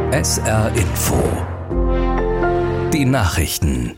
SR Info. Die Nachrichten.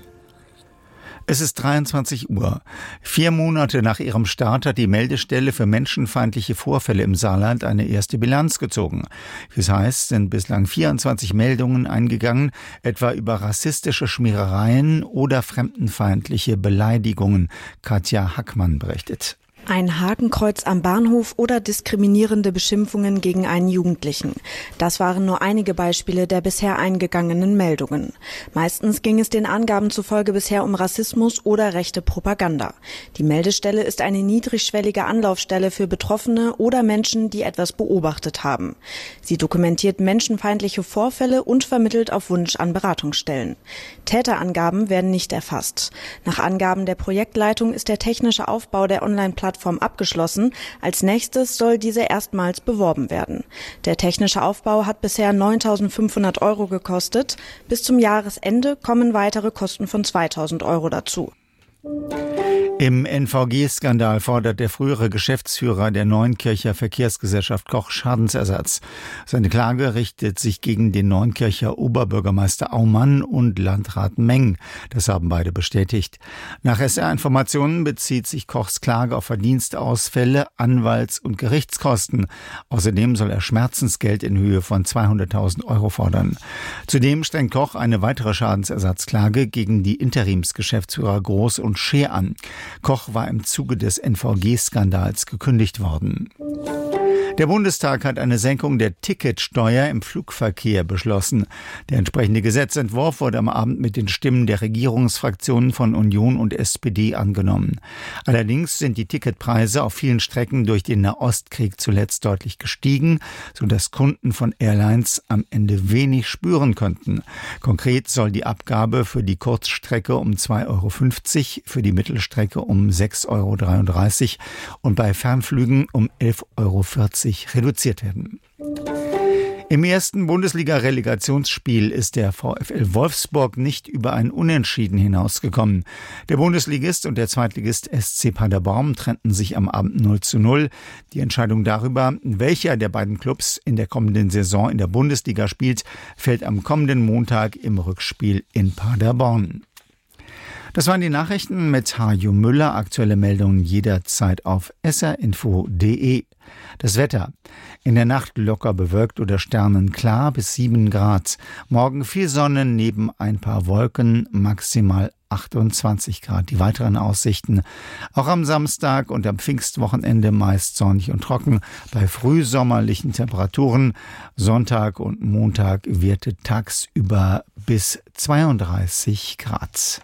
Es ist 23 Uhr. 4 Monate nach ihrem Start hat die Meldestelle für menschenfeindliche Vorfälle im Saarland eine erste Bilanz gezogen. Wie es heißt, sind bislang 24 Meldungen eingegangen, etwa über rassistische Schmierereien oder fremdenfeindliche Beleidigungen. Katja Hackmann berichtet. Ein Hakenkreuz am Bahnhof oder diskriminierende Beschimpfungen gegen einen Jugendlichen. Das waren nur einige Beispiele der bisher eingegangenen Meldungen. Meistens ging es den Angaben zufolge bisher um Rassismus oder rechte Propaganda. Die Meldestelle ist eine niedrigschwellige Anlaufstelle für Betroffene oder Menschen, die etwas beobachtet haben. Sie dokumentiert menschenfeindliche Vorfälle und vermittelt auf Wunsch an Beratungsstellen. Täterangaben werden nicht erfasst. Nach Angaben der Projektleitung ist der technische Aufbau der Online-Plattform abgeschlossen. Als nächstes soll diese erstmals beworben werden. Der technische Aufbau hat bisher 9.500 € gekostet. Bis zum Jahresende kommen weitere Kosten von 2.000 € dazu. Im NVG-Skandal fordert der frühere Geschäftsführer der Neunkircher Verkehrsgesellschaft Koch Schadensersatz. Seine Klage richtet sich gegen den Neunkircher Oberbürgermeister Aumann und Landrat Meng. Das haben beide bestätigt. Nach SR-Informationen bezieht sich Kochs Klage auf Verdienstausfälle, Anwalts- und Gerichtskosten. Außerdem soll er Schmerzensgeld in Höhe von 200.000 € fordern. Zudem strengt Koch eine weitere Schadensersatzklage gegen die Interimsgeschäftsführer Groß und Scheer an. Koch war im Zuge des NVG-Skandals gekündigt worden. Der Bundestag hat eine Senkung der Ticketsteuer im Flugverkehr beschlossen. Der entsprechende Gesetzentwurf wurde am Abend mit den Stimmen der Regierungsfraktionen von Union und SPD angenommen. Allerdings sind die Ticketpreise auf vielen Strecken durch den Nahostkrieg zuletzt deutlich gestiegen, sodass Kunden von Airlines am Ende wenig spüren könnten. Konkret soll die Abgabe für die Kurzstrecke um 2,50 €, für die Mittelstrecke um 6,33 € und bei Fernflügen um 11,40 € reduziert werden. Im ersten Bundesliga-Relegationsspiel ist der VfL Wolfsburg nicht über ein Unentschieden hinausgekommen. Der Bundesligist und der Zweitligist SC Paderborn trennten sich am Abend 0:0. Die Entscheidung darüber, welcher der beiden Clubs in der kommenden Saison in der Bundesliga spielt, fällt am kommenden Montag im Rückspiel in Paderborn. Das waren die Nachrichten mit Hajo Müller. Aktuelle Meldungen jederzeit auf srinfo.de. Das Wetter. In der Nacht locker bewölkt oder sternenklar bis 7 Grad. Morgen viel Sonne neben ein paar Wolken, maximal 28 Grad. Die weiteren Aussichten. Auch am Samstag und am Pfingstwochenende meist sonnig und trocken. Bei frühsommerlichen Temperaturen. Sonntag und Montag wird tagsüber bis 32 Grad.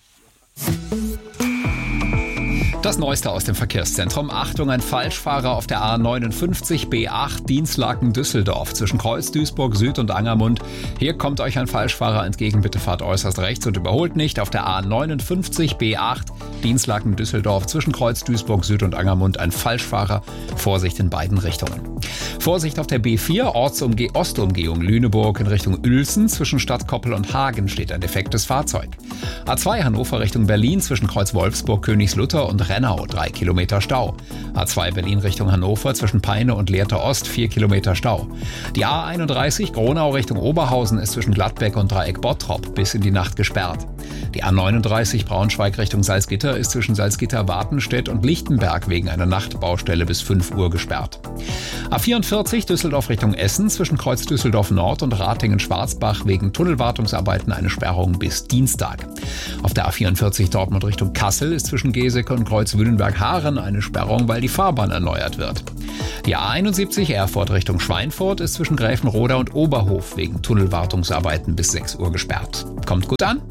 Das Neueste aus dem Verkehrszentrum. Achtung, ein Falschfahrer auf der A59 B8 Dinslaken-Düsseldorf zwischen Kreuz, Duisburg, Süd und Angermund. Hier kommt euch ein Falschfahrer entgegen. Bitte fahrt äußerst rechts und überholt nicht. Auf der A59 B8 Dinslaken-Düsseldorf zwischen Kreuz, Duisburg, Süd und Angermund ein Falschfahrer. Vorsicht in beiden Richtungen. Vorsicht auf der B4 Ostumgehung Lüneburg in Richtung Uelzen. Zwischen Stadt Koppel und Hagen steht ein defektes Fahrzeug. A2 Hannover Richtung Berlin zwischen Kreuz Wolfsburg, Königslutter und Rennau 3 Kilometer Stau. A2 Berlin Richtung Hannover zwischen Peine und Lehrte Ost 4 Kilometer Stau. Die A31 Gronau Richtung Oberhausen ist zwischen Gladbeck und Dreieck Bottrop bis in die Nacht gesperrt. Die A39 Braunschweig Richtung Salzgitter ist zwischen Salzgitter-Wartenstedt und Lichtenberg wegen einer Nachtbaustelle bis 5 Uhr gesperrt. A44 Düsseldorf Richtung Essen zwischen Kreuz Düsseldorf Nord und Ratingen-Schwarzbach wegen Tunnelwartungsarbeiten eine Sperrung bis Dienstag. Auf der A44 Dortmund Richtung Kassel ist zwischen Geseke und Kreuz Wünnenberg-Haaren eine Sperrung, weil die Fahrbahn erneuert wird. Die A71 Erfurt Richtung Schweinfurt ist zwischen Gräfenroda und Oberhof wegen Tunnelwartungsarbeiten bis 6 Uhr gesperrt. Kommt gut an.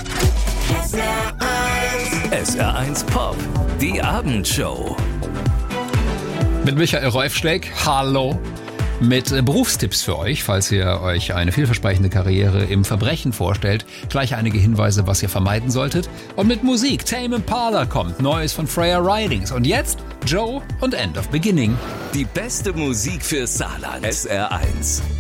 SR1 Pop, die Abendshow. Mit Michael Rolfschläg, hallo. Mit Berufstipps für euch, falls ihr euch eine vielversprechende Karriere im Verbrechen vorstellt. Gleich einige Hinweise, was ihr vermeiden solltet. Und mit Musik, Tame Impala kommt, Neues von Freya Ridings. Und jetzt Joe und End of Beginning. Die beste Musik für Saarland. SR1.